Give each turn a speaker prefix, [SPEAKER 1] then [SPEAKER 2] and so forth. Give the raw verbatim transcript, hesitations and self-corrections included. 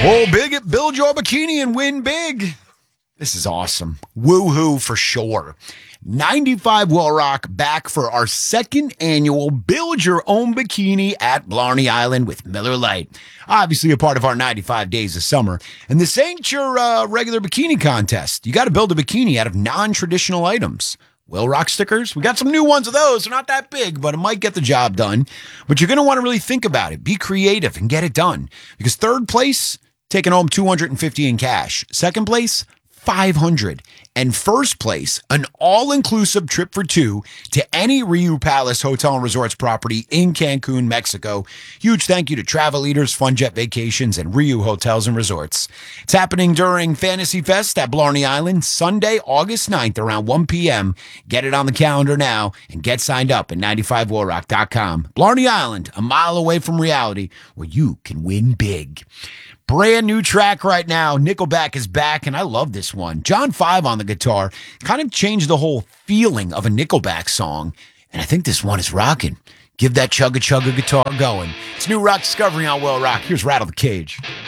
[SPEAKER 1] Oh, big it, build your bikini and win big. This is awesome. Woohoo for sure. ninety-five Will Rock back for our second annual Build Your Own Bikini at Blarney Island with Miller Lite. Obviously a part of our ninety-five Days of Summer. And this ain't your uh, regular bikini contest. You got to build a bikini out of non-traditional items. Will Rock stickers, we got some new ones of those. They're not that big, but it might get the job done. But you're going to want to really think about it. Be creative and get it done. Because third place, taking home two hundred fifty in cash. Second place, five hundred. And first place, an all-inclusive trip for two to any Riu Palace Hotel and Resorts property in Cancun, Mexico. Huge thank you to Travel Leaders, FunJet Vacations, and Riu Hotels and Resorts. It's happening during Fantasy Fest at Blarney Island, Sunday, August ninth, around one p.m. Get it on the calendar now and get signed up at ninety-five will rock dot com. Blarney Island, a mile away from reality, where you can win big. Brand new track right now. Nickelback is back, and I love this one. John Five on the guitar kind of changed the whole feeling of a Nickelback song, and I think this one is rocking. Give that chugga chugga guitar going. It's new rock discovery on Will Rock. Here's Rattle the Cage.